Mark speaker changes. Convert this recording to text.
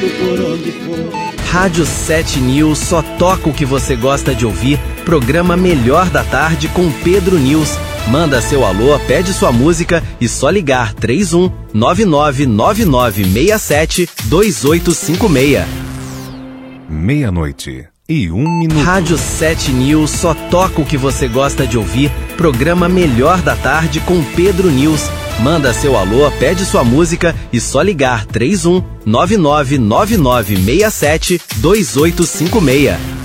Speaker 1: por onde for.
Speaker 2: Rádio 7 News só toca o que você gosta de ouvir. Programa Melhor da Tarde com Pedro News. Manda seu alô, pede sua música e só ligar 31 999967 2856.
Speaker 3: 00:01.
Speaker 2: Rádio 7 News só toca o que você gosta de ouvir. Programa Melhor da Tarde com Pedro News. Manda seu alô, pede sua música e só ligar 31 999967 2856.